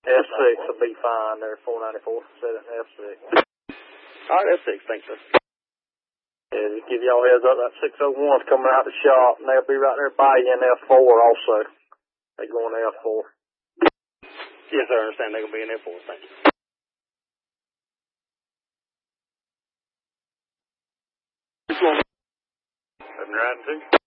F6 will be fine there, 494. Set it F6. All right, F6, thanks, sir. Yeah, just give y'all heads up, that 601's coming out the shop, and they'll be right there by you in F4 also. They going to F4. Yes, sir, I understand they're going to be in F4, thank you. 792.